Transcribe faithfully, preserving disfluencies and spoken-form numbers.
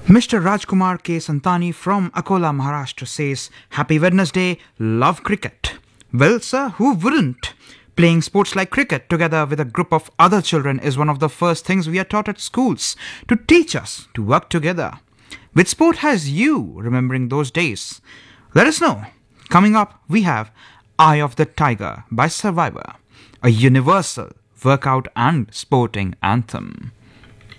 Mister Rajkumar K. Santani from Akola, Maharashtra says, Happy Wednesday, love cricket. Well, sir, who wouldn't? Playing sports like cricket together with a group of other children is one of the first things we are taught at schools to teach us to work together. Which sport has you remembering those days? Let us know. Coming up, we have Eye of the Tiger by Survivor, a universal workout and sporting anthem.